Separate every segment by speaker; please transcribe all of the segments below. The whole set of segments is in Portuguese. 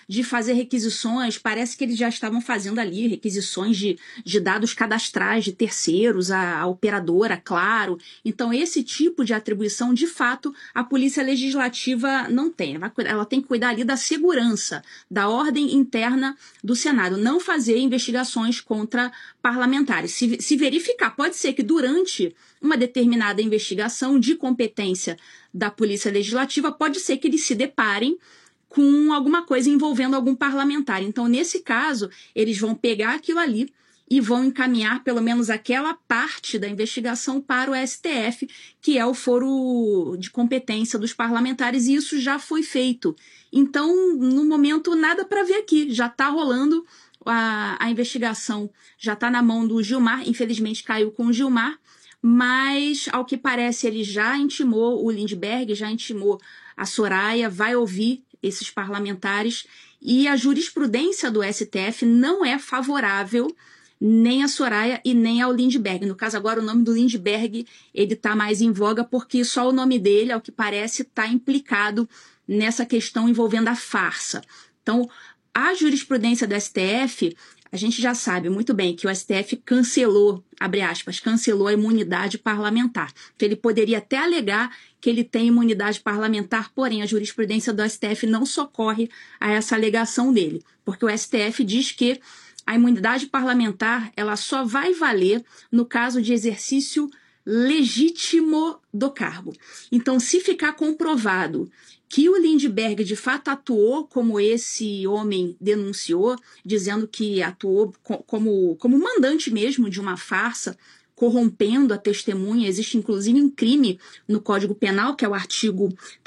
Speaker 1: de fazer requisições, parece que eles já estavam fazendo ali requisições de dados cadastrais de terceiros, a operadora, claro. Então, esse tipo de atribuição, de fato, a Polícia Legislativa não tem. Ela tem que cuidar ali da segurança, da ordem interna do Senado, não fazer investigações contra parlamentares. Se verificar, pode ser que durante uma determinada investigação de competência da Polícia Legislativa, pode ser que eles se deparem com alguma coisa envolvendo algum parlamentar. Então, nesse caso, eles vão pegar aquilo ali e vão encaminhar pelo menos aquela parte da investigação para o STF, que é o foro de competência dos parlamentares, e isso já foi feito. Então, no momento, nada para ver aqui. Já está rolando a investigação, já está na mão do Gilmar, infelizmente caiu com o Gilmar, mas, ao que parece, ele já intimou o Lindbergh, já intimou a Soraya, vai ouvir esses parlamentares, e a jurisprudência do STF não é favorável nem a Soraya e nem ao Lindbergh. No caso, agora, o nome do Lindbergh ele está mais em voga porque só o nome dele, ao que parece, está implicado nessa questão envolvendo a farsa. Então, a jurisprudência do STF, a gente já sabe muito bem que o STF cancelou, abre aspas, cancelou a imunidade parlamentar. Então, ele poderia até alegar que ele tem imunidade parlamentar, porém, a jurisprudência do STF não socorre a essa alegação dele, porque o STF diz que a imunidade parlamentar ela só vai valer no caso de exercício legítimo do cargo. Então, se ficar comprovado que o Lindbergh de fato atuou como esse homem denunciou, dizendo que atuou como mandante mesmo de uma farsa, corrompendo a testemunha, existe inclusive um crime no Código Penal, que é o artigo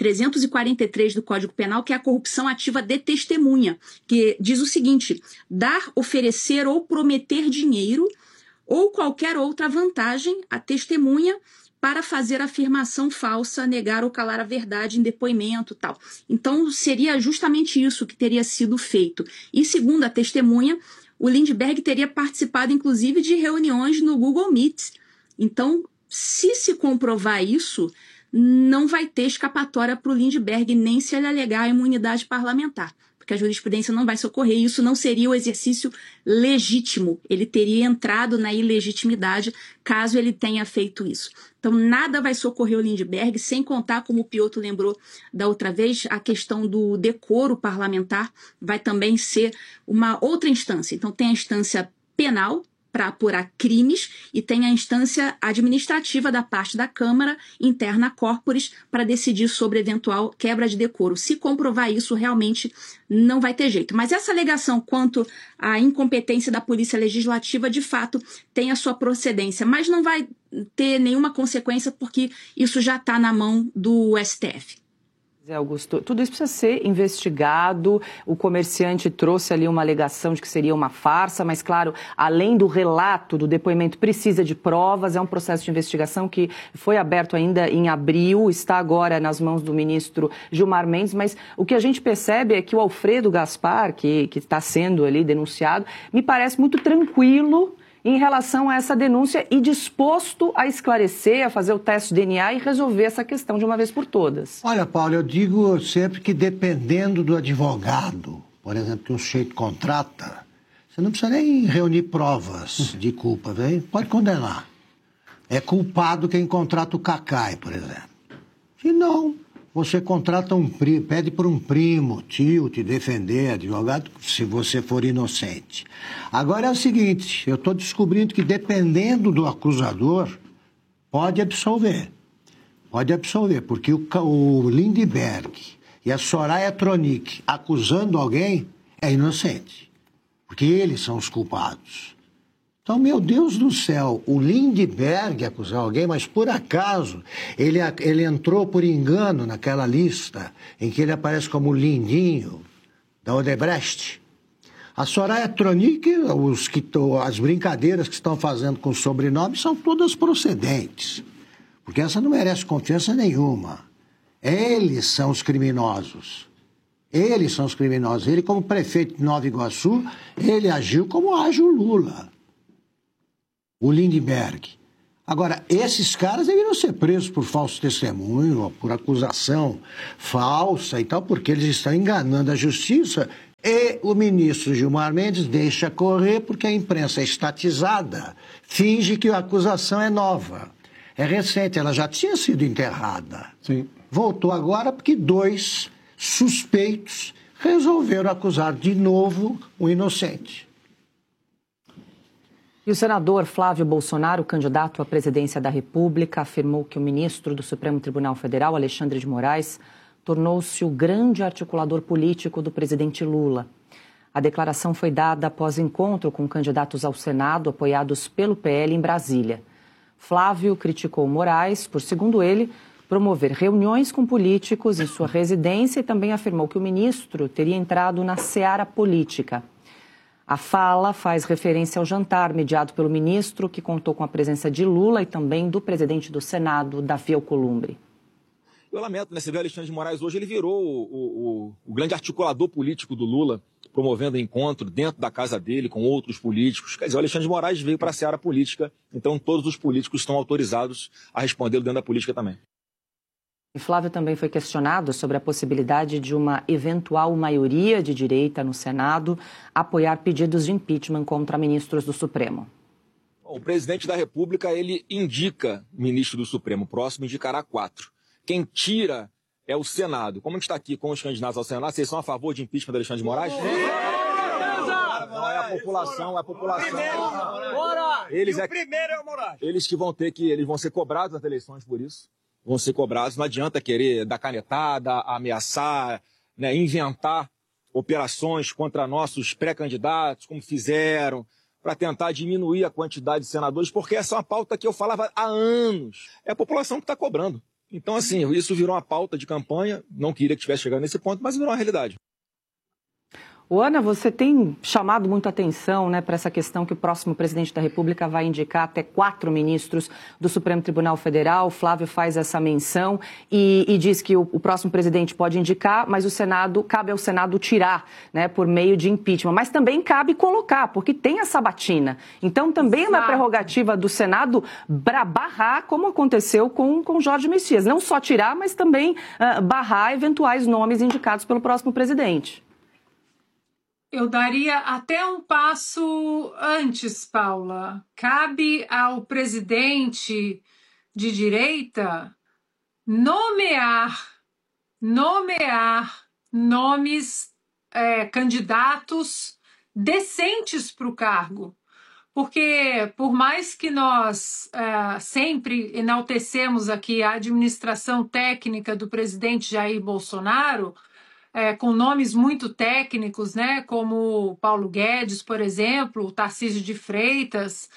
Speaker 1: 343 do Código Penal, que é a corrupção ativa de testemunha, que diz o seguinte: dar, oferecer ou prometer dinheiro ou qualquer outra vantagem à testemunha para fazer afirmação falsa, negar ou calar a verdade em depoimento e tal. Então, seria justamente isso que teria sido feito. E, segundo a testemunha, o Lindbergh teria participado, inclusive, de reuniões no Google Meet. Então, se comprovar isso, não vai ter escapatória para o Lindbergh, nem se ele alegar a imunidade parlamentar, porque a jurisprudência não vai socorrer. Isso não seria o exercício legítimo. Ele teria entrado na ilegitimidade caso ele tenha feito isso. Então, nada vai socorrer o Lindbergh, sem contar, como o Piotr lembrou da outra vez, a questão do decoro parlamentar vai também ser uma outra instância. Então, tem a instância penal, para apurar crimes, e tem a instância administrativa da parte da Câmara, interna corporis, para decidir sobre eventual quebra de decoro. Se comprovar isso, realmente não vai ter jeito. Mas essa alegação quanto à incompetência da Polícia Legislativa, de fato, tem a sua procedência, mas não vai ter nenhuma consequência porque isso já está na mão do STF.
Speaker 2: Augusto, tudo isso precisa ser investigado. O comerciante trouxe ali uma alegação de que seria uma farsa, mas, claro, além do relato, do depoimento, precisa de provas. É um processo de investigação que foi aberto ainda em abril, está agora nas mãos do ministro Gilmar Mendes, mas o que a gente percebe é que o Alfredo Gaspar, que está sendo ali denunciado, me parece muito tranquilo em relação a essa denúncia e disposto a esclarecer, a fazer o teste de DNA e resolver essa questão de uma vez por todas.
Speaker 3: Olha, Paulo, eu digo sempre que dependendo do advogado, por exemplo, que um sujeito contrata, você não precisa nem reunir provas de culpa, véio? Pode condenar. É culpado quem contrata o Cacai, por exemplo. Se não, você contrata um primo, pede para um primo, tio, te defender, advogado, se você for inocente. Agora é o seguinte, eu estou descobrindo que dependendo do acusador, pode absolver. Pode absolver, porque o Lindbergh e a Soraya Tronic acusando alguém é inocente, porque eles são os culpados. Então, meu Deus do céu, o Lindbergh acusar alguém, mas por acaso ele entrou por engano naquela lista em que ele aparece como Lindinho, da Odebrecht. A Soraya Tronic, as brincadeiras que estão fazendo com o sobrenome são todas procedentes, porque essa não merece confiança nenhuma. Eles são os criminosos. Eles são os criminosos. Ele, como prefeito de Nova Iguaçu, ele agiu como age o Lula. O Lindbergh. Agora, esses caras deveriam ser presos por falso testemunho, por acusação falsa e tal, porque eles estão enganando a justiça E o ministro Gilmar Mendes deixa correr porque a imprensa é estatizada, finge que a acusação é nova. É recente, ela já tinha sido enterrada.
Speaker 4: Sim.
Speaker 3: Voltou agora porque 2 suspeitos resolveram acusar de novo o inocente.
Speaker 2: E o senador Flávio Bolsonaro, candidato à presidência da República, afirmou que o ministro do Supremo Tribunal Federal, Alexandre de Moraes, tornou-se o grande articulador político do presidente Lula. A declaração foi dada após encontro com candidatos ao Senado apoiados pelo PL em Brasília. Flávio criticou Moraes por, segundo ele, promover reuniões com políticos em sua residência e também afirmou que o ministro teria entrado na seara política. A fala faz referência ao jantar mediado pelo ministro, que contou com a presença de Lula e também do presidente do Senado, Davi Alcolumbre.
Speaker 5: Eu lamento, né? Você vê o Alexandre de Moraes hoje, ele virou o grande articulador político do Lula, promovendo encontro dentro da casa dele com outros políticos. Quer dizer, o Alexandre de Moraes veio para a seara política, então todos os políticos estão autorizados a respondê-lo dentro da política também.
Speaker 2: E Flávio também foi questionado sobre a possibilidade de uma eventual maioria de direita no Senado apoiar pedidos de impeachment contra ministros do Supremo.
Speaker 5: Bom, o presidente da República, ele indica ministro do Supremo, o próximo indicará 4. Quem tira é o Senado. Como a gente está aqui com os candidatos ao Senado, vocês são a favor de impeachment do Alexandre de Moraes? Não, é a população, é a população. Eles é primeiro é o Moraes. Eles vão ser cobrados nas eleições por isso. Vão ser cobrados. Não adianta querer dar canetada, ameaçar, né, inventar operações contra nossos pré-candidatos, como fizeram, para tentar diminuir a quantidade de senadores, porque essa é uma pauta que eu falava há anos. É a população que está cobrando. Então, assim, isso virou uma pauta de campanha. Não queria que tivesse chegado nesse ponto, mas virou uma realidade.
Speaker 2: Ana, você tem chamado muita atenção, né, para essa questão que o próximo presidente da República vai indicar até 4 ministros do Supremo Tribunal Federal. O Flávio faz essa menção e diz que o próximo presidente pode indicar, mas cabe ao Senado tirar, né, por meio de impeachment. Mas também cabe colocar, porque tem a sabatina. Então também é uma prerrogativa do Senado barrar, como aconteceu com Jorge Messias. Não só tirar, mas também barrar eventuais nomes indicados pelo próximo presidente.
Speaker 6: Eu daria até um passo antes, Paula. Cabe ao presidente de direita nomear nomes, candidatos decentes para o cargo. Porque, por mais que nós sempre enaltecemos aqui a administração técnica do presidente Jair Bolsonaro, com nomes muito técnicos, né, como Paulo Guedes, por exemplo, o Tarcísio de Freitas,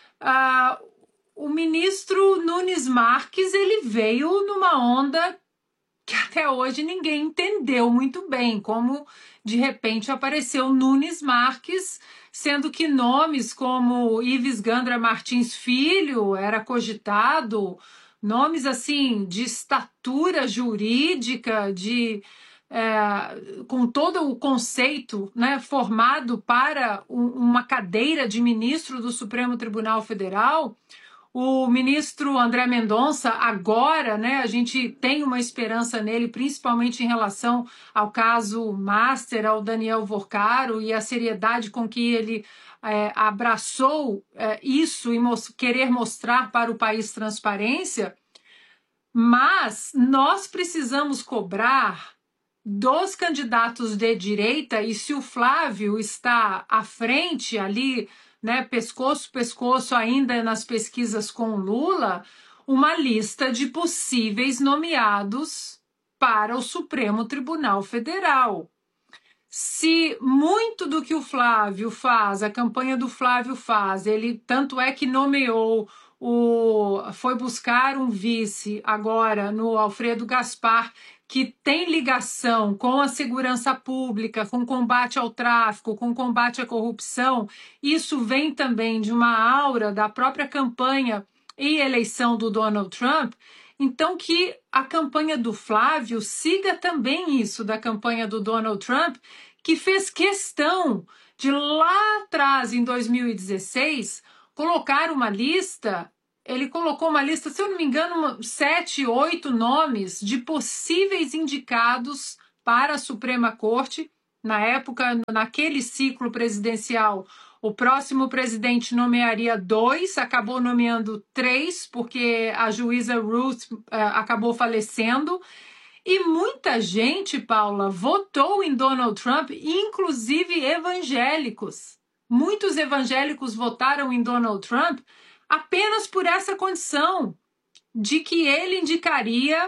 Speaker 6: o ministro Nunes Marques, ele veio numa onda que até hoje ninguém entendeu muito bem, como de repente apareceu Nunes Marques, sendo que nomes como Ives Gandra Martins Filho era cogitado, nomes assim de estatura jurídica, com todo o conceito, né, formado para uma cadeira de ministro do Supremo Tribunal Federal. O ministro André Mendonça, agora, né, a gente tem uma esperança nele, principalmente em relação ao caso Master, ao Daniel Vorcaro e a seriedade com que ele abraçou isso e querer mostrar para o país transparência. Mas nós precisamos cobrar dos candidatos de direita, e se o Flávio está à frente ali, né, pescoço ainda nas pesquisas com o Lula, uma lista de possíveis nomeados para o Supremo Tribunal Federal. Se muito do que o Flávio faz, a campanha do Flávio faz, ele tanto é que nomeou, foi buscar um vice agora no Alfredo Gaspar, que tem ligação com a segurança pública, com combate ao tráfico, com combate à corrupção, isso vem também de uma aura da própria campanha e eleição do Donald Trump. Então, que a campanha do Flávio siga também isso da campanha do Donald Trump, que fez questão de lá atrás, em 2016, colocar uma lista. Ele colocou uma lista, se eu não me engano, 7, 8 nomes de possíveis indicados para a Suprema Corte Na época, naquele ciclo presidencial, o próximo presidente nomearia 2, acabou nomeando 3, porque a juíza Ruth acabou falecendo. E muita gente, Paula, votou em Donald Trump, inclusive evangélicos. Muitos evangélicos votaram em Donald Trump apenas por essa condição de que ele indicaria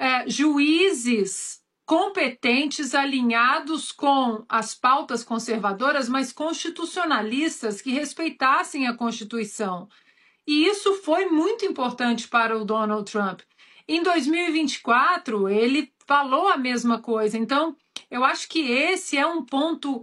Speaker 6: juízes competentes, alinhados com as pautas conservadoras, mas constitucionalistas que respeitassem a Constituição. E isso foi muito importante para o Donald Trump. Em 2024, ele falou a mesma coisa. Então, eu acho que esse é um ponto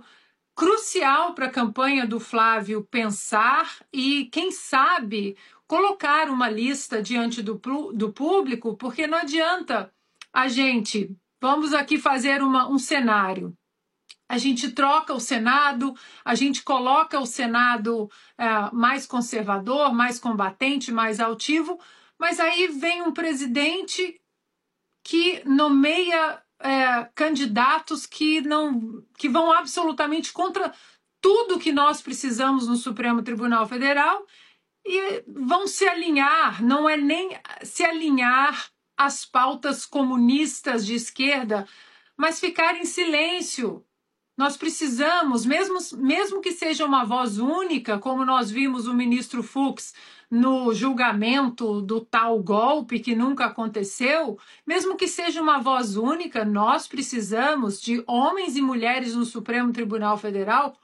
Speaker 6: crucial para a campanha do Flávio pensar e, quem sabe, colocar uma lista diante do público, porque não adianta a gente... Vamos aqui fazer um cenário. A gente troca o Senado, a gente coloca o Senado mais conservador, mais combatente, mais altivo, mas aí vem um presidente que nomeia candidatos que vão absolutamente contra tudo que nós precisamos no Supremo Tribunal Federal e vão se alinhar, não é nem se alinhar às pautas comunistas de esquerda, mas ficar em silêncio. Nós precisamos, mesmo que seja uma voz única, como nós vimos o ministro Fux no julgamento do tal golpe que nunca aconteceu, mesmo que seja uma voz única, nós precisamos de homens e mulheres no Supremo Tribunal Federal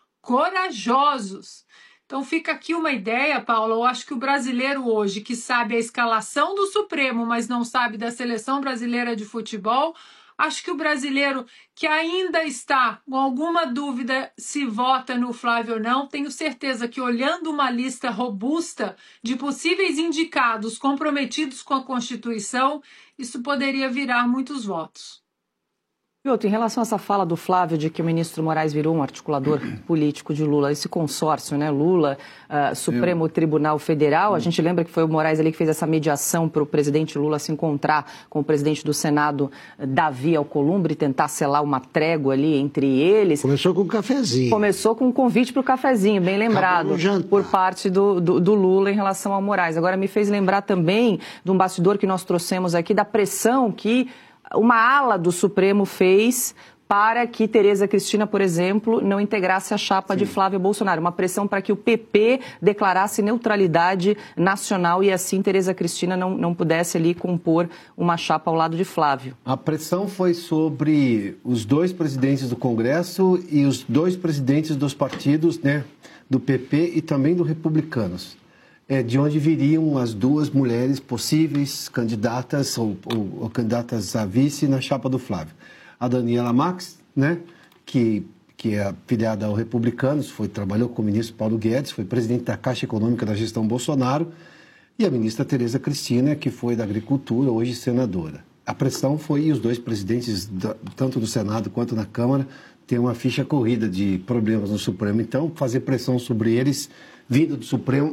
Speaker 6: corajosos. Então fica aqui uma ideia, Paula, eu acho que o brasileiro hoje, que sabe a escalação do Supremo, mas não sabe da Seleção Brasileira de Futebol, acho que o brasileiro que ainda está com alguma dúvida se vota no Flávio ou não, tenho certeza que olhando uma lista robusta de possíveis indicados comprometidos com a Constituição, isso poderia virar muitos votos.
Speaker 2: Piotr, em relação a essa fala do Flávio de que o ministro Moraes virou um articulador político de Lula, esse consórcio, né, Lula, Supremo Tribunal Federal, a gente lembra que foi o Moraes ali que fez essa mediação para o presidente Lula se encontrar com o presidente do Senado, Davi Alcolumbre, tentar selar uma trégua ali entre eles.
Speaker 3: Começou com um cafezinho.
Speaker 2: Começou com um convite para o cafezinho, bem lembrado, por parte do Lula em relação ao Moraes. Agora me fez lembrar também de um bastidor que nós trouxemos aqui, da pressão que uma ala do Supremo fez para que Tereza Cristina, por exemplo, não integrasse a chapa de Flávio Bolsonaro. Uma pressão para que o PP declarasse neutralidade nacional e assim Tereza Cristina não pudesse ali compor uma chapa ao lado de Flávio.
Speaker 4: A pressão foi sobre os 2 presidentes do Congresso e os 2 presidentes dos partidos, né, do PP e também do Republicanos. De onde viriam as 2 mulheres possíveis candidatas ou candidatas a vice na chapa do Flávio. A Daniela Marques, né, que é filiada ao Republicanos, trabalhou com o ministro Paulo Guedes, foi presidente da Caixa Econômica da gestão Bolsonaro, e a ministra Tereza Cristina, que foi da Agricultura, hoje senadora. A pressão foi, e os 2 presidentes, tanto do Senado quanto na Câmara, têm uma ficha corrida de problemas no Supremo. Então, fazer pressão sobre eles, vindo do Supremo,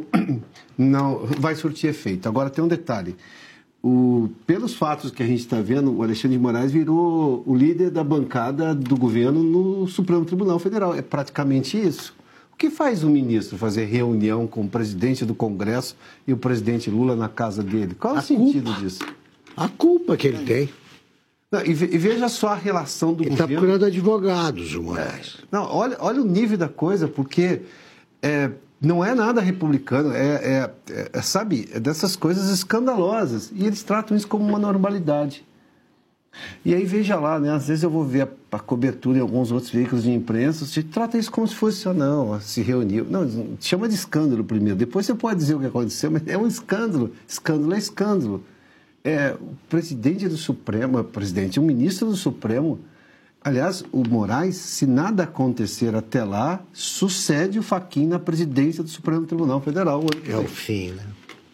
Speaker 4: não vai surtir efeito. Agora, tem um detalhe. Pelos fatos que a gente está vendo, o Alexandre de Moraes virou o líder da bancada do governo no Supremo Tribunal Federal. É praticamente isso. O que faz o ministro fazer reunião com o presidente do Congresso e o presidente Lula na casa dele? Qual é o sentido disso?
Speaker 3: A culpa que ele tem.
Speaker 4: Não, e veja só a relação do governo...
Speaker 3: Ele está procurando advogados, o Moraes.
Speaker 4: Não, olha o nível da coisa, porque não é nada republicano, sabe, é dessas coisas escandalosas. E eles tratam isso como uma normalidade. E aí, veja lá, né, às vezes eu vou ver a cobertura em alguns outros veículos de imprensa, você trata isso como se fosse, se reuniu. Não, chama de escândalo primeiro, depois você pode dizer o que aconteceu, mas é um escândalo. Escândalo é escândalo. O presidente do Supremo, o ministro do Supremo, aliás, o Moraes, se nada acontecer até lá, sucede o Fachin na presidência do Supremo Tribunal Federal.
Speaker 3: É o fim, né?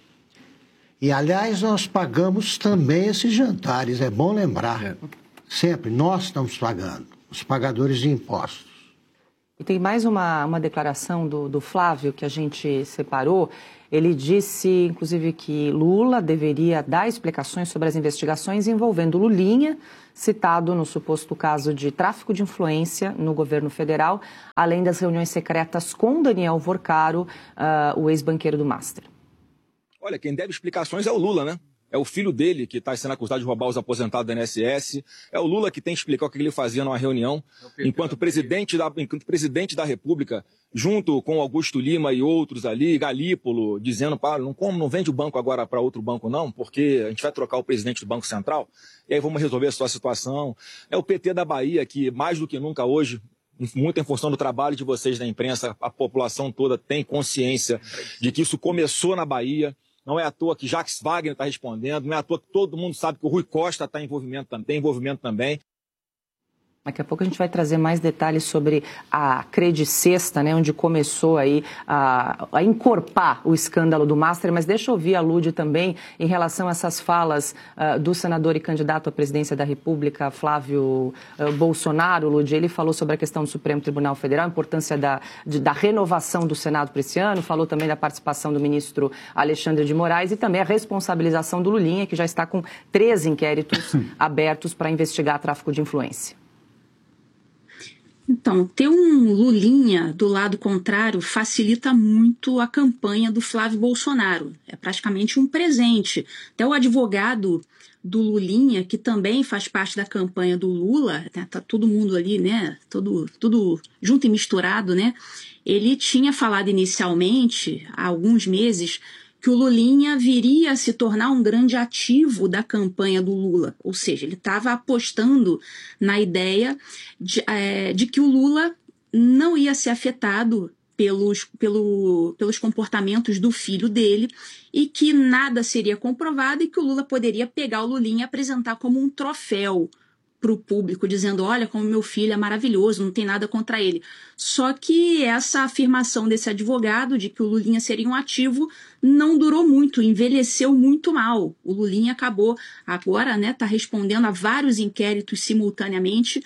Speaker 3: E, aliás, nós pagamos também esses jantares, é bom lembrar. Sempre, nós estamos pagando, os pagadores de impostos.
Speaker 2: Tem mais uma declaração do Flávio que a gente separou. Ele disse, inclusive, que Lula deveria dar explicações sobre as investigações envolvendo Lulinha, citado no suposto caso de tráfico de influência no governo federal, além das reuniões secretas com Daniel Vorcaro, o ex-banqueiro do Master.
Speaker 5: Olha, quem deve explicações é o Lula, né? É o filho dele que está sendo acusado de roubar os aposentados da INSS. É o Lula que tem que explicar o que ele fazia numa reunião, enquanto presidente da República, junto com Augusto Lima e outros ali, Galípolo, dizendo, não vende o banco agora para outro banco não, porque a gente vai trocar o presidente do Banco Central, e aí vamos resolver a sua situação. É o PT da Bahia que, mais do que nunca hoje, muito em função do trabalho de vocês da imprensa, a população toda tem consciência de que isso começou na Bahia. Não é à toa que Jacques Wagner está respondendo, não é à toa que todo mundo sabe que o Rui Costa tem envolvimento também.
Speaker 2: Daqui a pouco a gente vai trazer mais detalhes sobre a Credicesta, né, onde começou aí a encorpar o escândalo do Master, mas deixa eu ouvir a Lud também em relação a essas falas do senador e candidato à presidência da República, Flávio Bolsonaro. Lud, ele falou sobre a questão do Supremo Tribunal Federal, a importância da renovação do Senado para esse ano, falou também da participação do ministro Alexandre de Moraes e também a responsabilização do Lulinha, que já está com 3 inquéritos abertos para investigar tráfico de influência.
Speaker 1: Então, ter um Lulinha do lado contrário facilita muito a campanha do Flávio Bolsonaro. É praticamente um presente. Até o advogado do Lulinha, que também faz parte da campanha do Lula, né, tá todo mundo ali, né, tudo junto e misturado, né? Ele tinha falado inicialmente, há alguns meses, que o Lulinha viria a se tornar um grande ativo da campanha do Lula. Ou seja, ele estava apostando na ideia de que o Lula não ia ser afetado pelos comportamentos do filho dele e que nada seria comprovado e que o Lula poderia pegar o Lulinha e apresentar como um troféu para o público, dizendo, olha como meu filho é maravilhoso, não tem nada contra ele. Só que essa afirmação desse advogado de que o Lulinha seria um ativo não durou muito, envelheceu muito mal. O Lulinha acabou agora, né, tá respondendo a vários inquéritos simultaneamente,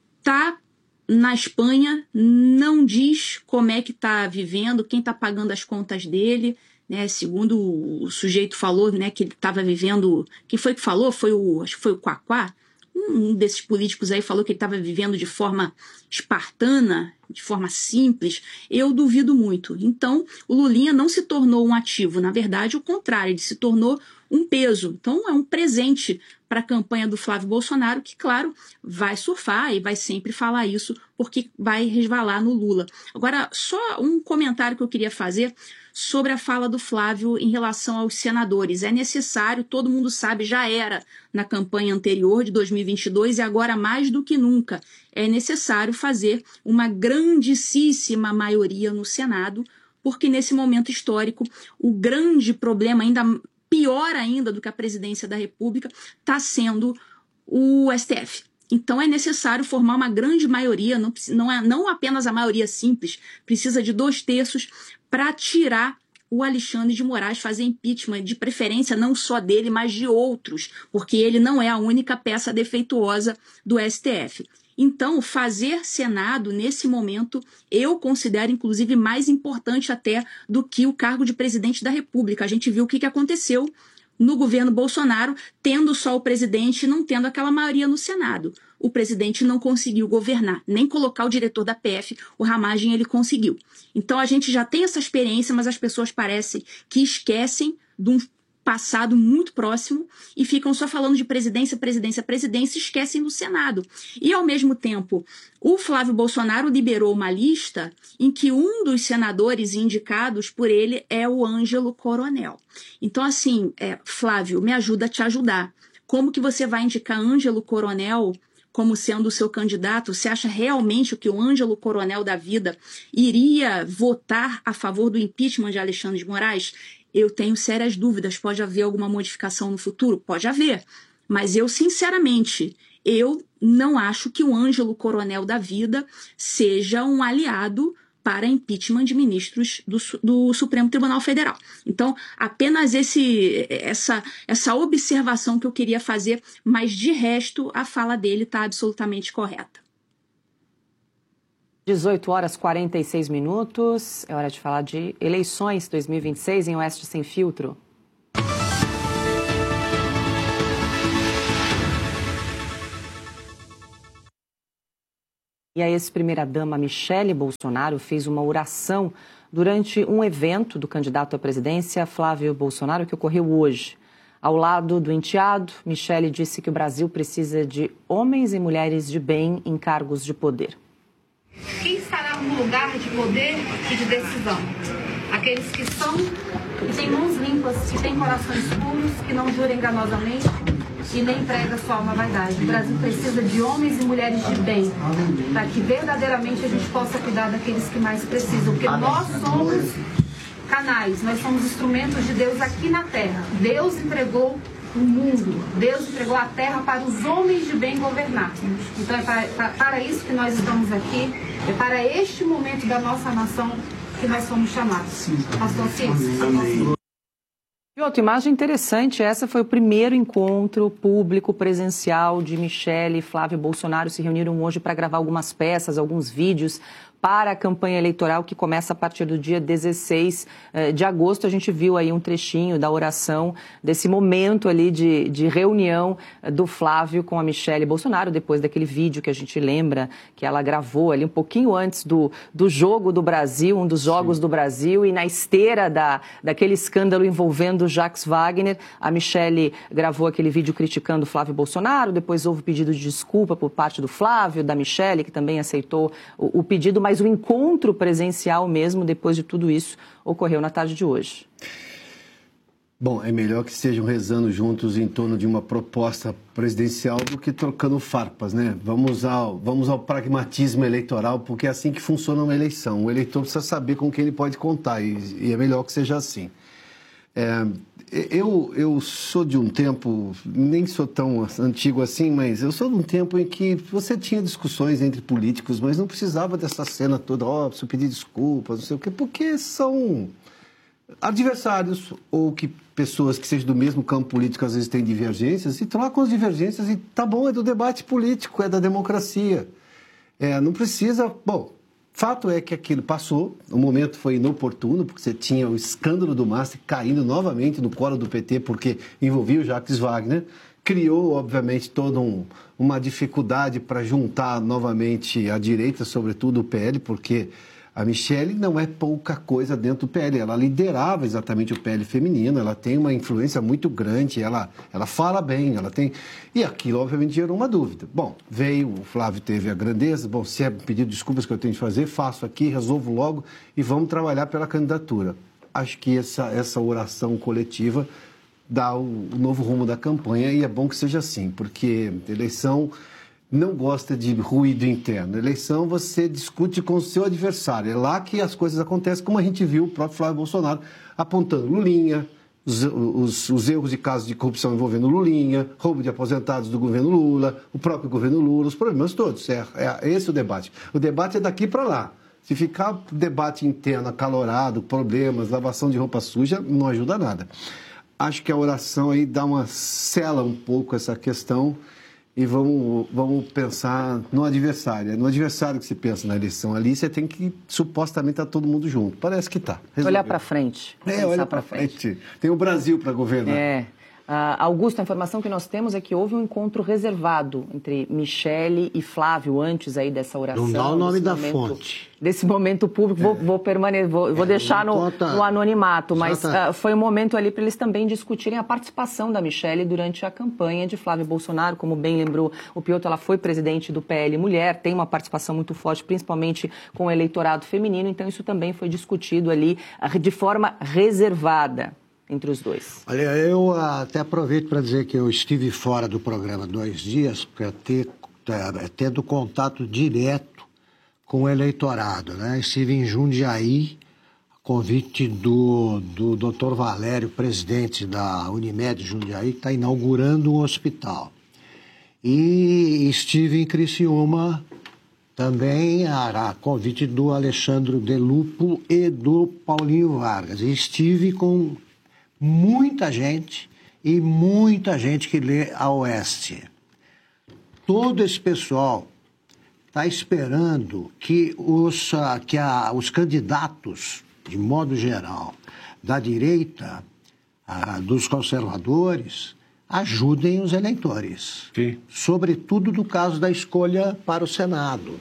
Speaker 1: tá na Espanha, não diz como é que tá vivendo, quem tá pagando as contas dele, né, segundo o sujeito falou, né, que ele estava vivendo, quem foi que falou? Acho que foi o Quaquá. Um desses políticos aí falou que ele estava vivendo de forma espartana, de forma simples. Eu duvido muito. Então, o Lulinha não se tornou um ativo. Na verdade, o contrário, ele se tornou um peso. Então, é um presente para a campanha do Flávio Bolsonaro, que, claro, vai surfar e vai sempre falar isso, porque vai resvalar no Lula. Agora, só um comentário que eu queria fazer sobre a fala do Flávio em relação aos senadores. É necessário, todo mundo sabe, já era na campanha anterior de 2022 e agora mais do que nunca, é necessário fazer uma grandíssima maioria no Senado, porque nesse momento histórico o grande problema, ainda pior ainda do que a presidência da República, está sendo o STF. Então é necessário formar uma grande maioria, não apenas a maioria simples, precisa de 2/3 para tirar o Alexandre de Moraes, fazer impeachment, de preferência não só dele, mas de outros, porque ele não é a única peça defeituosa do STF. Então, fazer Senado, nesse momento, eu considero, inclusive, mais importante até do que o cargo de presidente da República. A gente viu o que aconteceu no governo Bolsonaro, tendo só o presidente e não tendo aquela maioria no Senado. O presidente não conseguiu governar, nem colocar o diretor da PF, o Ramagem, ele conseguiu. Então a gente já tem essa experiência, mas as pessoas parecem que esquecem de um passado muito próximo e ficam só falando de presidência e esquecem do Senado. E, ao mesmo tempo, o Flávio Bolsonaro liberou uma lista em que um dos senadores indicados por ele é o Ângelo Coronel. Então, assim, Flávio, me ajuda a te ajudar. Como que você vai indicar Ângelo Coronel como sendo o seu candidato? Você acha realmente que o Ângelo Coronel da vida iria votar a favor do impeachment de Alexandre de Moraes? Eu tenho sérias dúvidas. Pode haver alguma modificação no futuro? Pode haver. Mas eu, sinceramente, eu não acho que o Ângelo Coronel da vida seja um aliado para impeachment de ministros do Supremo Tribunal Federal. Então, apenas essa observação que eu queria fazer, mas de resto, a fala dele está absolutamente correta.
Speaker 2: 18h46. É hora de falar de eleições 2026 em Oeste Sem Filtro. E a ex-primeira-dama Michele Bolsonaro fez uma oração durante um evento do candidato à presidência Flávio Bolsonaro que ocorreu hoje. Ao lado do enteado, Michele disse que o Brasil precisa de homens e mulheres de bem em cargos de poder.
Speaker 7: Quem estará no lugar de poder e de decisão? Aqueles que são e têm mãos limpas, que têm corações puros, que não juram enganosamente e nem prega só uma vaidade. O Brasil precisa de homens e mulheres de bem, para que verdadeiramente a gente possa cuidar daqueles que mais precisam, porque nós somos canais, nós somos instrumentos de Deus aqui na Terra. Deus entregou o mundo, Deus entregou a Terra para os homens de bem governar. Então é para isso que nós estamos aqui, é para este momento da nossa nação que nós somos chamados. Pastor Cícero.
Speaker 2: E outra imagem interessante, essa foi o primeiro encontro público presencial de Michele e Flávio Bolsonaro. Se reuniram hoje para gravar algumas peças, alguns vídeos para a campanha eleitoral que começa a partir do dia 16 de agosto. A gente viu aí um trechinho da oração, desse momento ali de reunião do Flávio com a Michele Bolsonaro, depois daquele vídeo que a gente lembra que ela gravou ali um pouquinho antes do jogo do Brasil, um dos jogos do Brasil, e na esteira daquele escândalo envolvendo Jacques Wagner, a Michele gravou aquele vídeo criticando o Flávio Bolsonaro, depois houve pedido de desculpa por parte do Flávio, da Michele, que também aceitou o pedido, mas o encontro presencial mesmo, depois de tudo isso, ocorreu na tarde de hoje.
Speaker 4: Bom, é melhor que estejam rezando juntos em torno de uma proposta presidencial do que trocando farpas, né? Vamos ao pragmatismo eleitoral, porque é assim que funciona uma eleição. O eleitor precisa saber com quem ele pode contar e é melhor que seja assim. Eu sou de um tempo, nem sou tão antigo assim, mas eu sou de um tempo em que você tinha discussões entre políticos, mas não precisava dessa cena toda, preciso pedir desculpas, não sei o quê, porque são adversários ou que pessoas que sejam do mesmo campo político às vezes têm divergências e trocam as divergências e tá bom, é do debate político, é da democracia. Não precisa... Bom, fato é que aquilo passou, o momento foi inoportuno, porque você tinha o escândalo do Master caindo novamente no colo do PT, porque envolvia o Jacques Wagner, criou, obviamente, toda uma dificuldade para juntar novamente a direita, sobretudo o PL, porque a Michele não é pouca coisa dentro do PL, ela liderava exatamente o PL feminino, ela tem uma influência muito grande, ela fala bem, ela tem... E aquilo, obviamente, gerou uma dúvida. Bom, veio, o Flávio teve a grandeza, bom, se é pedido desculpas que eu tenho de fazer, faço aqui, resolvo logo e vamos trabalhar pela candidatura. Acho que essa oração coletiva dá o novo rumo da campanha e é bom que seja assim, porque eleição... não gosta de ruído interno. Eleição você discute com o seu adversário. É lá que as coisas acontecem, como a gente viu o próprio Flávio Bolsonaro apontando Lulinha, os erros de casos de corrupção envolvendo Lulinha, roubo de aposentados do governo Lula, o próprio governo Lula, os problemas todos. Esse é o debate. O debate é daqui para lá. Se ficar debate interno, acalorado, problemas, lavação de roupa suja, não ajuda nada. Acho que a oração aí sela um pouco essa questão. E vamos pensar no adversário. É no adversário que se pensa na eleição. Ali você tem que, supostamente, estar todo mundo junto. Parece que está.
Speaker 2: Olhar para frente.
Speaker 4: Olhar para frente. Tem o Brasil para governar.
Speaker 2: Augusto, a informação que nós temos é que houve um encontro reservado entre Michele e Flávio antes aí dessa oração.
Speaker 3: Não dá o nome da fonte.
Speaker 2: Desse momento público, vou deixar no anonimato, mas foi um momento ali para eles também discutirem a participação da Michele durante a campanha de Flávio Bolsonaro. Como bem lembrou o Piotr, ela foi presidente do PL Mulher, tem uma participação muito forte, principalmente com o eleitorado feminino, então isso também foi discutido ali de forma reservada entre os dois.
Speaker 3: Olha, eu até aproveito para dizer que eu estive fora do programa 2 dias, para tendo contato direto com o eleitorado, né? Estive em Jundiaí, convite do Dr. Valério, presidente da Unimed Jundiaí, que está inaugurando um hospital. E estive em Criciúma, também a convite do Alexandre Delupo e do Paulinho Vargas. E estive com muita gente que lê a Oeste. Todo esse pessoal está esperando que os candidatos, de modo geral, da direita, dos conservadores, ajudem os eleitores.
Speaker 4: Sim.
Speaker 3: Sobretudo no caso da escolha para o Senado.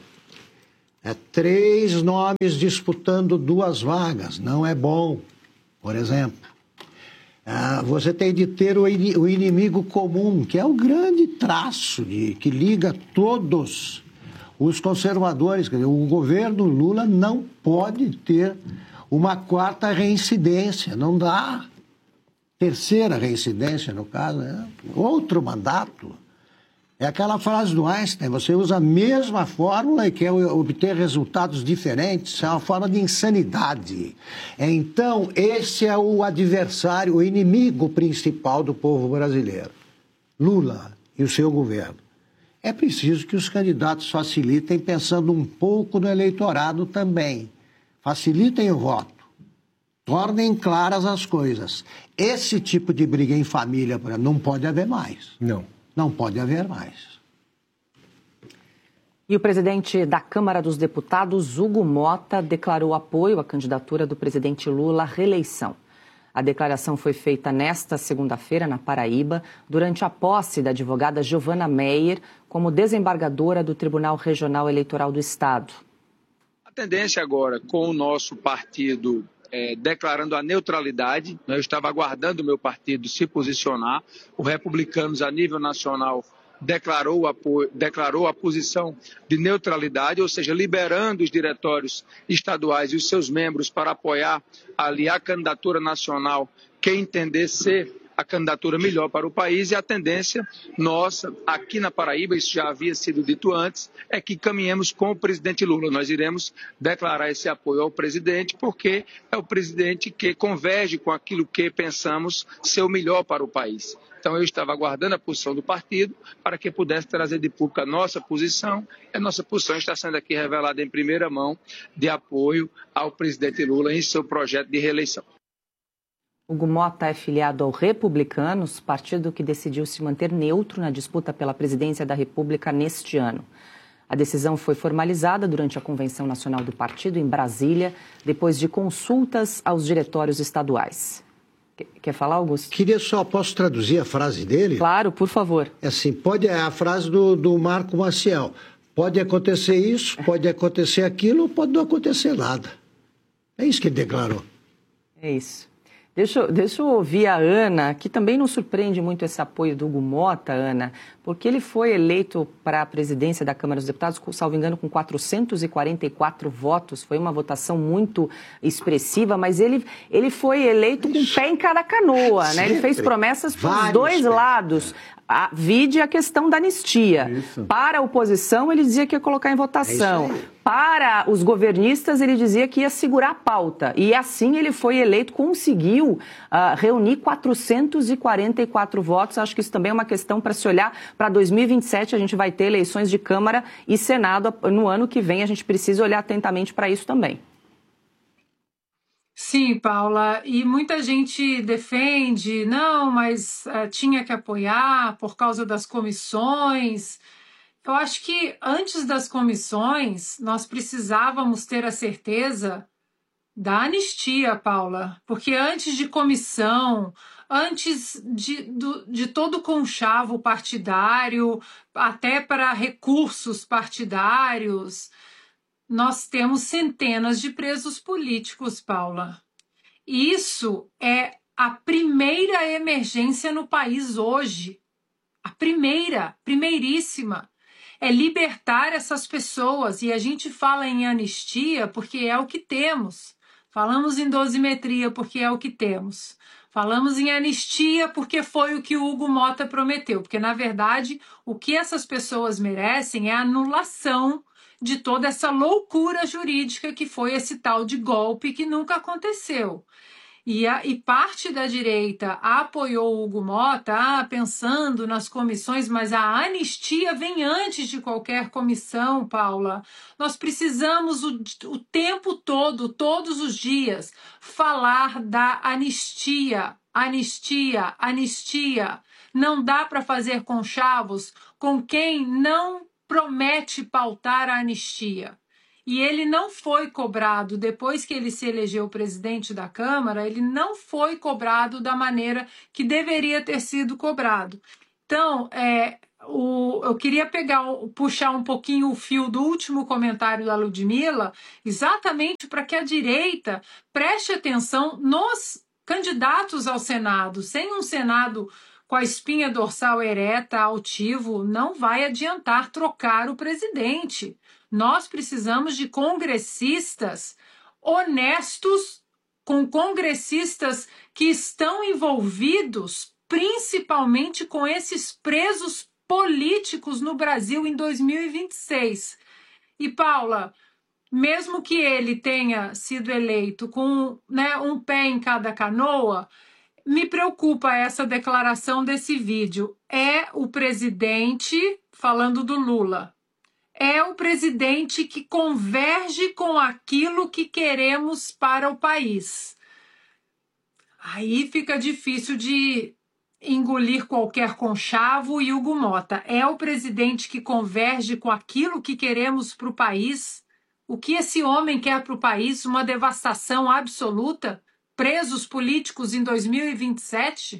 Speaker 3: 3 nomes disputando 2 vagas, não é bom, por exemplo. Você tem de ter o inimigo comum, que é o grande traço que liga todos os conservadores. Quer dizer, o governo Lula não pode ter uma 4ª reincidência, não dá. 3ª reincidência, no caso, outro mandato. É aquela frase do Einstein, você usa a mesma fórmula e quer obter resultados diferentes, é uma forma de insanidade. Então, esse é o adversário, o inimigo principal do povo brasileiro. Lula e o seu governo. É preciso que os candidatos facilitem, pensando um pouco no eleitorado também. Facilitem o voto. Tornem claras as coisas. Esse tipo de briga em família, por exemplo, não pode haver mais. Não pode haver mais.
Speaker 2: E o presidente da Câmara dos Deputados, Hugo Motta, declarou apoio à candidatura do presidente Lula à reeleição. A declaração foi feita nesta segunda-feira, na Paraíba, durante a posse da advogada Giovana Meyer como desembargadora do Tribunal Regional Eleitoral do Estado.
Speaker 8: A tendência agora, com o nosso partido declarando a neutralidade, eu estava aguardando o meu partido se posicionar, o Republicanos a nível nacional declarou a posição de neutralidade, ou seja, liberando os diretórios estaduais e os seus membros para apoiar ali a candidatura nacional que entender ser a candidatura melhor para o país, e a tendência nossa aqui na Paraíba, isso já havia sido dito antes, é que caminhemos com o presidente Lula. Nós iremos declarar esse apoio ao presidente, porque é o presidente que converge com aquilo que pensamos ser o melhor para o país. Então eu estava aguardando a posição do partido para que pudesse trazer de público a nossa posição. A nossa posição está sendo aqui revelada em primeira mão de apoio ao presidente Lula em seu projeto de reeleição.
Speaker 2: Hugo Motta é filiado ao Republicanos, partido que decidiu se manter neutro na disputa pela presidência da República neste ano. A decisão foi formalizada durante a Convenção Nacional do Partido em Brasília, depois de consultas aos diretórios estaduais. Quer falar, Augusto?
Speaker 3: Posso traduzir a frase dele?
Speaker 2: Claro, por favor.
Speaker 3: É assim, é a frase do Marco Maciel. Pode acontecer isso, pode acontecer aquilo, ou pode não acontecer nada. É isso que ele declarou.
Speaker 2: É isso. Deixa eu ouvir a Ana, que também não surpreende muito esse apoio do Hugo Motta, Ana, porque ele foi eleito para a presidência da Câmara dos Deputados, salvo engano, com 444 votos. Foi uma votação muito expressiva, mas ele foi eleito com o pé em cada canoa, né? Ele fez promessas para os dois lados. Vide a questão da anistia. Isso. Para a oposição, ele dizia que ia colocar em votação. Para os governistas, ele dizia que ia segurar a pauta. E assim ele foi eleito, conseguiu reunir 444 votos. Acho que isso também é uma questão para se olhar para 2027. A gente vai ter eleições de Câmara e Senado no ano que vem. A gente precisa olhar atentamente para isso também.
Speaker 6: Sim, Paula, e muita gente defende, não, mas tinha que apoiar por causa das comissões. Eu acho que antes das comissões, nós precisávamos ter a certeza da anistia, Paula, porque antes de comissão, antes de todo o conchavo partidário, até para recursos partidários, nós temos centenas de presos políticos, Paula. Isso é a primeira emergência no país hoje. A primeiríssima. É libertar essas pessoas. E a gente fala em anistia porque é o que temos. Falamos em dosimetria porque é o que temos. Falamos em anistia porque foi o que o Hugo Motta prometeu. Porque, na verdade, o que essas pessoas merecem é a anulação de toda essa loucura jurídica que foi esse tal de golpe que nunca aconteceu. E parte da direita apoiou o Hugo Motta, pensando nas comissões, mas a anistia vem antes de qualquer comissão, Paula. Nós precisamos o tempo todo, todos os dias, falar da anistia. Anistia. Não dá para fazer conchavos com quem não promete pautar a anistia. E ele não foi cobrado, depois que ele se elegeu presidente da Câmara, ele não foi cobrado da maneira que deveria ter sido cobrado. Então, eu queria puxar um pouquinho o fio do último comentário da Ludmila, exatamente para que a direita preste atenção nos candidatos ao Senado. Sem um Senado com a espinha dorsal ereta, altivo, não vai adiantar trocar o presidente. Nós precisamos de congressistas honestos, com congressistas que estão envolvidos principalmente com esses presos políticos no Brasil em 2026. E, Paula, mesmo que ele tenha sido eleito com um pé em cada canoa, me preocupa essa declaração desse vídeo. É o presidente, falando do Lula, é o presidente que converge com aquilo que queremos para o país. Aí fica difícil de engolir qualquer conchavo. E Hugo Mota, é o presidente que converge com aquilo que queremos para o país? O que esse homem quer para o país? Uma devastação absoluta? Presos políticos em 2027?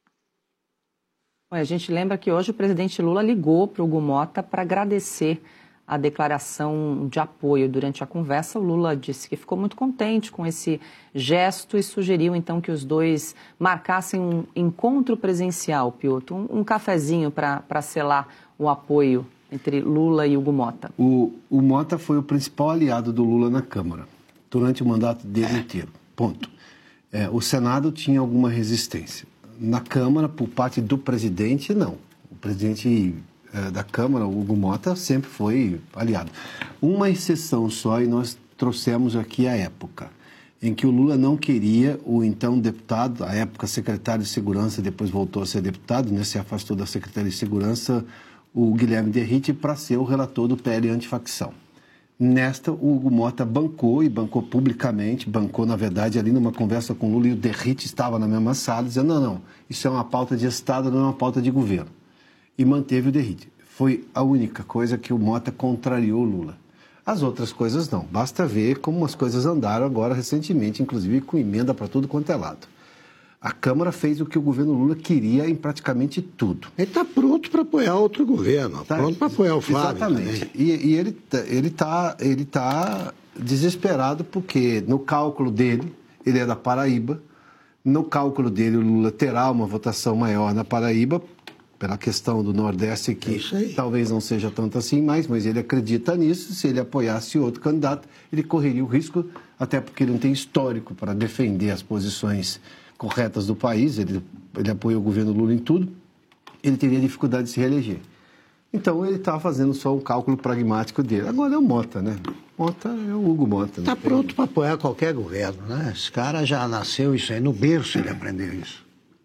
Speaker 2: A gente lembra que hoje o presidente Lula ligou para o Hugo Mota para agradecer a declaração de apoio. Durante a conversa, o Lula disse que ficou muito contente com esse gesto e sugeriu, então, que os dois marcassem um encontro presencial, Piotr, um cafezinho para selar o apoio entre Lula e Hugo Mota.
Speaker 4: O Mota foi o principal aliado do Lula na Câmara, durante o mandato dele inteiro. Ponto. O Senado tinha alguma resistência. Na Câmara, por parte do presidente, não. O presidente da Câmara, o Hugo Mota, sempre foi aliado. Uma exceção só, e nós trouxemos aqui a época, em que o Lula não queria o então deputado, à época secretário de Segurança, depois voltou a ser deputado, se afastou da Secretaria de Segurança, o Guilherme Derrite, para ser o relator do PL antifacção. Nesta, o Hugo Mota bancou publicamente, na verdade, ali numa conversa com o Lula, e o Derrite estava na mesma sala, dizendo, não, isso é uma pauta de Estado, não é uma pauta de governo. E manteve o Derrite. Foi a única coisa que o Mota contrariou o Lula. As outras coisas não. Basta ver como as coisas andaram agora recentemente, inclusive com emenda para tudo quanto é lado. A Câmara fez o que o governo Lula queria em praticamente tudo.
Speaker 3: Ele está pronto para apoiar outro governo, pronto para apoiar o Flávio.
Speaker 4: Exatamente. E ele tá desesperado porque no cálculo dele, ele é da Paraíba, no cálculo dele o Lula terá uma votação maior na Paraíba, pela questão do Nordeste, que talvez não seja tanto assim mais, mas ele acredita nisso. Se ele apoiasse outro candidato, ele correria o risco, até porque ele não tem histórico para defender as posições corretas do país, ele apoia o governo Lula em tudo, ele teria dificuldade de se reeleger. Então ele está fazendo só um cálculo pragmático dele. Agora é o Mota, né? Mota é o Hugo Mota.
Speaker 3: Está pronto para apoiar qualquer governo, né? Esse cara já nasceu isso aí, no berço ele aprendeu isso.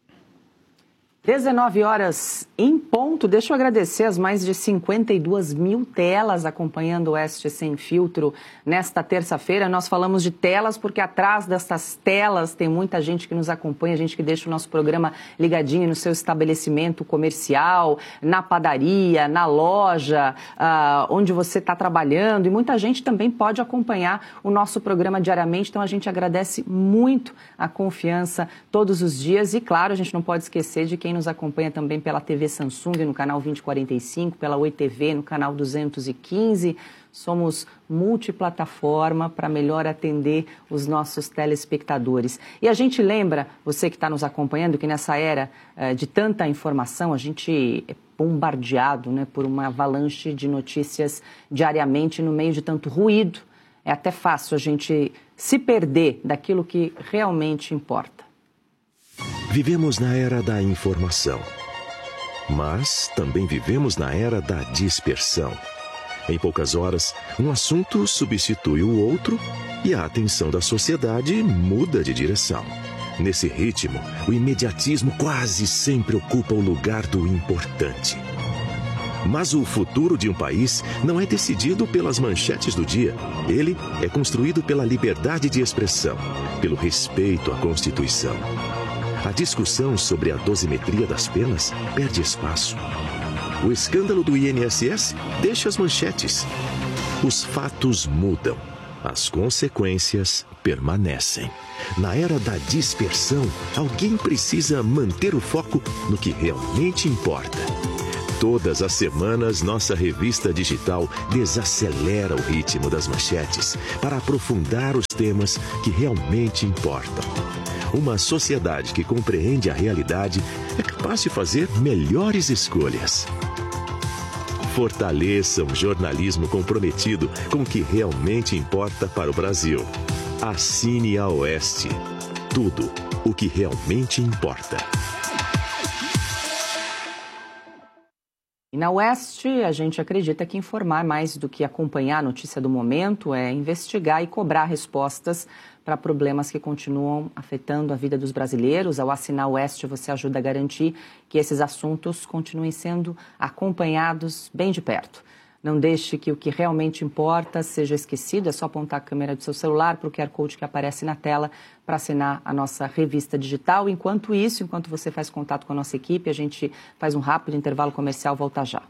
Speaker 2: 19 horas em ponto. Deixa eu agradecer as mais de 52 mil telas acompanhando o Oeste Sem Filtro nesta terça-feira. Nós falamos de telas porque atrás dessas telas tem muita gente que nos acompanha, gente que deixa o nosso programa ligadinho no seu estabelecimento comercial, na padaria, na loja, onde você está trabalhando. E muita gente também pode acompanhar o nosso programa diariamente. Então a gente agradece muito a confiança todos os dias. E claro, a gente não pode esquecer de quem nos acompanha também pela TV Samsung no canal 2045, pela Oi TV no canal 215. Somos multiplataforma para melhor atender os nossos telespectadores. E a gente lembra, você que está nos acompanhando, que nessa era de tanta informação, a gente é bombardeado, por uma avalanche de notícias diariamente no meio de tanto ruído. É até fácil a gente se perder daquilo que realmente importa.
Speaker 9: Vivemos na era da informação, mas também vivemos na era da dispersão. Em poucas horas, um assunto substitui o outro e a atenção da sociedade muda de direção. Nesse ritmo, o imediatismo quase sempre ocupa o lugar do importante. Mas o futuro de um país não é decidido pelas manchetes do dia. Ele é construído pela liberdade de expressão, pelo respeito à Constituição. A discussão sobre a dosimetria das penas perde espaço. O escândalo do INSS deixa as manchetes. Os fatos mudam. As consequências permanecem. Na era da dispersão, alguém precisa manter o foco no que realmente importa. Todas as semanas, nossa revista digital desacelera o ritmo das manchetes para aprofundar os temas que realmente importam. Uma sociedade que compreende a realidade é capaz de fazer melhores escolhas. Fortaleça um jornalismo comprometido com o que realmente importa para o Brasil. Assine a Oeste. Tudo o que realmente importa.
Speaker 2: E na Oeste, a gente acredita que informar mais do que acompanhar a notícia do momento é investigar e cobrar respostas para problemas que continuam afetando a vida dos brasileiros. Ao assinar o Oeste, você ajuda a garantir que esses assuntos continuem sendo acompanhados bem de perto. Não deixe que o que realmente importa seja esquecido. É só apontar a câmera do seu celular para o QR Code que aparece na tela para assinar a nossa revista digital. Enquanto isso, enquanto você faz contato com a nossa equipe, a gente faz um rápido intervalo comercial. Volta já.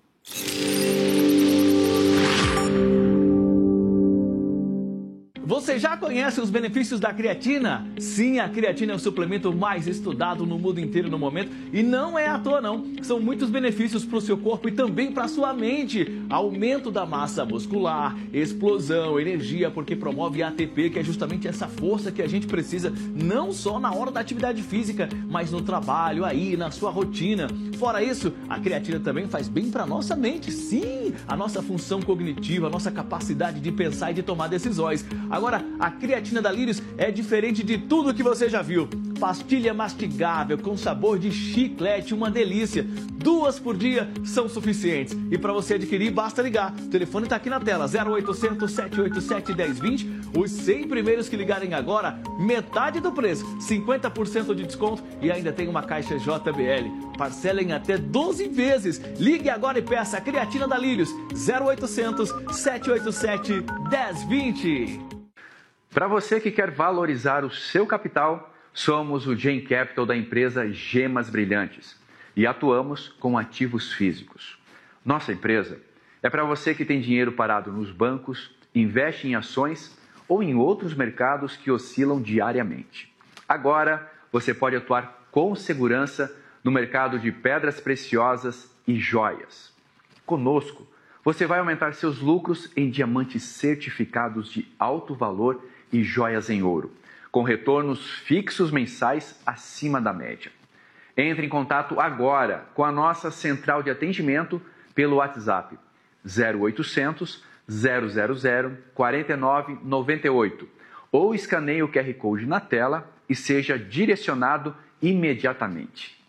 Speaker 10: Você já conhece os benefícios da creatina? Sim, a creatina é o suplemento mais estudado no mundo inteiro no momento e não é à toa não. São muitos benefícios para o seu corpo e também para a sua mente. Aumento da massa muscular, explosão, energia, porque promove ATP, que é justamente essa força que a gente precisa, não só na hora da atividade física, mas no trabalho, aí, na sua rotina. Fora isso, a creatina também faz bem para a nossa mente. Sim, a nossa função cognitiva, a nossa capacidade de pensar e de tomar decisões. Agora, a creatina da Lírios é diferente de tudo que você já viu. Pastilha mastigável com sabor de chiclete, uma delícia. 2 por dia são suficientes. E para você adquirir, basta ligar. O telefone está aqui na tela, 0800 787 1020. Os 100 primeiros que ligarem agora, metade do preço, 50% de desconto e ainda tem uma caixa JBL. Parcela em até 12 vezes. Ligue agora e peça a creatina da Lírios, 0800 787 1020.
Speaker 11: Para você que quer valorizar o seu capital, somos o Gen Capital da empresa Gemas Brilhantes e atuamos com ativos físicos. Nossa empresa é para você que tem dinheiro parado nos bancos, investe em ações ou em outros mercados que oscilam diariamente. Agora, você pode atuar com segurança no mercado de pedras preciosas e joias. Conosco, você vai aumentar seus lucros em diamantes certificados de alto valor e joias em ouro, com retornos fixos mensais acima da média. Entre em contato agora com a nossa central de atendimento pelo WhatsApp 0800 000 4998 ou escaneie o QR Code na tela e seja direcionado imediatamente.